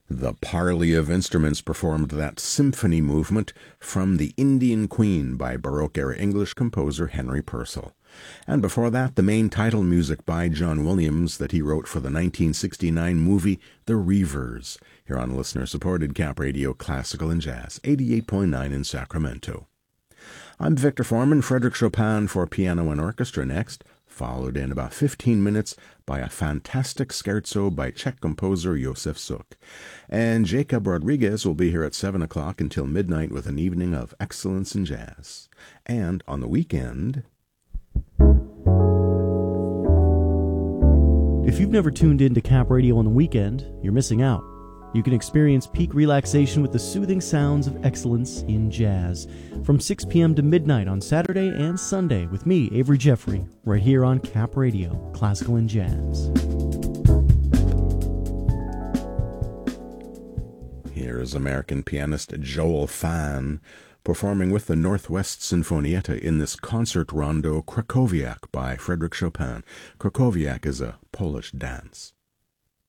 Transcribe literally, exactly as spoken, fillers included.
The parley of instruments performed that symphony movement from The Indian Queen by Baroque-era English composer Henry Purcell. And before that, the main title music by John Williams that he wrote for the nineteen sixty-nine movie The Reivers, here on listener-supported Cap Radio Classical and Jazz, eighty-eight point nine in Sacramento. I'm Victor Foreman, Frédéric Chopin for piano and orchestra next, followed in about fifteen minutes by a fantastic scherzo by Czech composer Josef Suk. And Jacob Rodriguez will be here at seven o'clock until midnight with an evening of excellence in jazz. And on the weekend... If you've never tuned in to Cap Radio on the weekend, you're missing out. You can experience peak relaxation with the soothing sounds of excellence in jazz from six p.m. to midnight on Saturday and Sunday with me, Avery Jeffrey, right here on Cap Radio, Classical and Jazz. Here is American pianist Joel Fan performing with the Northwest Sinfonietta in this concert rondo Krakowiak by Frédéric Chopin. Krakowiak is a Polish dance.